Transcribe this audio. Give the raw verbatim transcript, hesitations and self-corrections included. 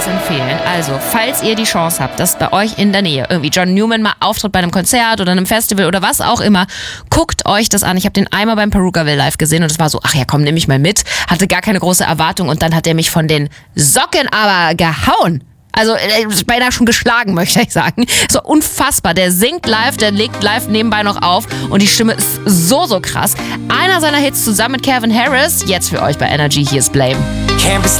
empfehlen. Also, falls ihr die Chance habt, dass bei euch in der Nähe irgendwie John Newman mal auftritt bei einem Konzert oder einem Festival oder was auch immer, guckt euch das an. Ich habe den einmal beim Perukaville live gesehen und es war so, ach ja, komm, nimm mich mal mit. Hatte gar keine große Erwartung und dann hat er mich von den Socken aber gehauen. Also äh, beinahe schon geschlagen, möchte ich sagen. So unfassbar. Der singt live, der legt live nebenbei noch auf und die Stimme ist so, so krass. Einer seiner Hits zusammen mit Calvin Harris, jetzt für euch bei Energy, hier ist Blame.